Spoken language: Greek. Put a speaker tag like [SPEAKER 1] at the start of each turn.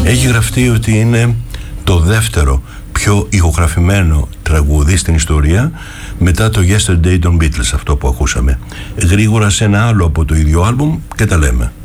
[SPEAKER 1] Έχει γραφτεί ότι είναι το δεύτερο πιο ηχογραφημένο τραγούδι στην ιστορία μετά το Yesterday των Beatles, αυτό που ακούσαμε. Γρήγορα σε ένα άλλο από το ίδιο άλμπουμ και τα λέμε.